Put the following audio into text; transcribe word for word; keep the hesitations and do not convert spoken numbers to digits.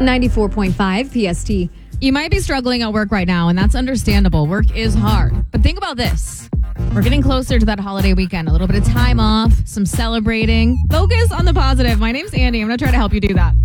ninety-four point five P S T. You might be struggling at work right now, and that's understandable. Work is hard. But think about this. We're getting closer to that holiday weekend. A little bit of time off, some celebrating. Focus on the positive. My name's Andy. I'm going to try to help you do that.